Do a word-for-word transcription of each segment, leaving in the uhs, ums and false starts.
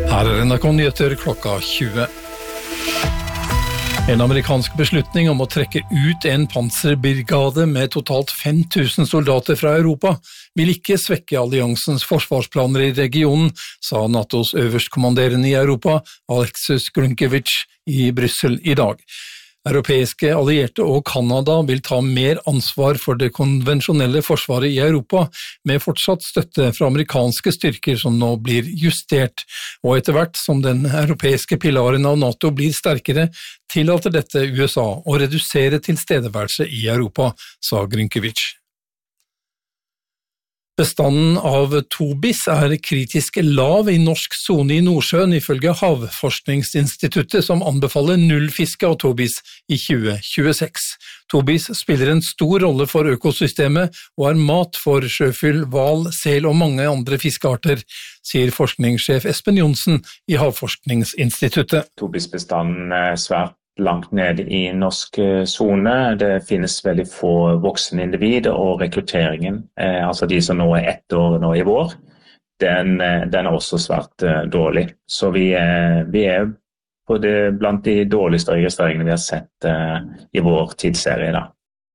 Her er N R K Nyheter klokka tjue. En amerikansk beslutning om å trekke ut en panserbrigade med totalt fem tusen soldater fra Europa vil ikke svekke alliansens forsvarsplaner i regionen, sa NATOs øverstkommanderende i Europa, Alexis Grunkiewicz, i Brussel i dag. Europeiske allierte og Kanada vil ta mer ansvar for det konvensjonelle forsvaret i Europa, med fortsatt støtte fra amerikanske styrker som nå blir justert, og etter hvert som den europeiske pilaren av NATO blir sterkere, tillater dette U S A å redusere tilstedeværelse i Europa, sa Grunkiewicz. Bestanden av tobis er kritisk lav i norsk zone i Nordsjøen ifølge Havforskningsinstituttet som anbefaler nullfiske av tobis i tjue tjueseks. Tobis spiller en stor rolle for økosystemet og er mat for sjøfugl, hval, sel og mange andre fiskearter, sier forskningssjef Espen Johnsen i Havforskningsinstituttet. Tobisbestanden er svært langt ned i norsk zone. Det finnes veldig få voksne individer, og rekrutteringen, eh, altså de som nå er ett år nå i vår, den, den er også svært eh, dårlig. Så vi, eh, vi er på det, blant de dårligste registreringene vi har sett eh, i vår tidsserie da.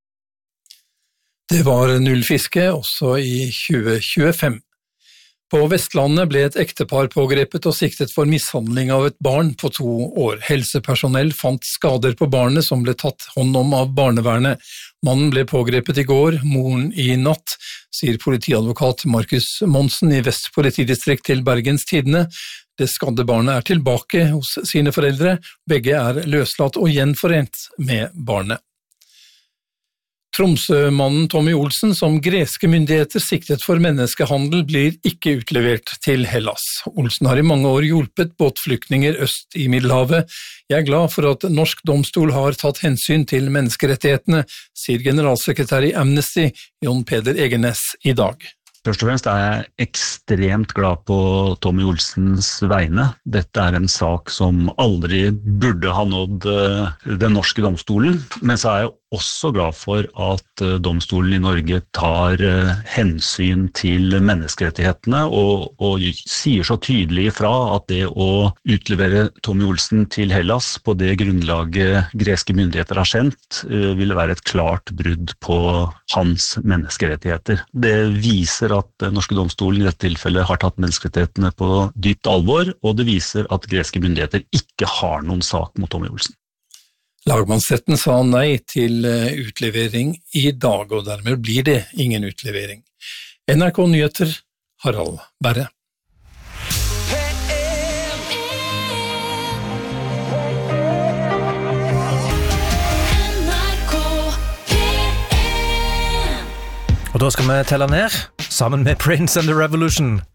Det var nullfiske også i tjue tjuefem. På Vestlandet ble et ektepar pågrepet og siktet for mishandling av et barn på to år. Helsepersonell fant skader på barnet som ble tatt hånd om av barnevernet. Mannen ble pågrepet i går, moren i natt, sier politiadvokat Markus Monsen i Vest politidistrikt til Bergens Tidende. Det skadde barnet er tilbake hos sine foreldre. Begge er løslatt og gjenforent med barnet. Tromsø-mannen Tommy Olsen, som greske myndigheter siktet for menneskehandel, blir ikke utlevert til Hellas. Olsen har i mange år hjulpet båtflyktninger øst i Middelhavet. Jeg er glad for at norsk domstol har tatt hensyn til menneskerettighetene, sier generalsekretær i Amnesty, Jon Peder Egenes, i dag. Først og fremst er jeg ekstremt glad på Tommy Olsens vegne. Dette er en sak som aldri burde ha nådd den norske domstolen, men så er jeg også glad for at domstolen i Norge tar hensyn til menneskerettighetene og, og sier så tydelig ifra at det å utlevere Tommy Olsen til Hellas på det grunnlaget greske myndigheter har sendt, ville være et klart brudd på hans menneskerettigheter. Det viser at den norske domstolen i dette tilfellet har tatt menneskerettighetene på dypt alvor, og det viser at greske myndigheter ikke har noen sak mot Tommy Olsen. Lagmannsretten sa nei til utlevering i dag, og dermed blir det ingen utlevering. N R K Nyheter, Harald Berre. Og da skal vi telle ned, sammen med Prince and the Revolution.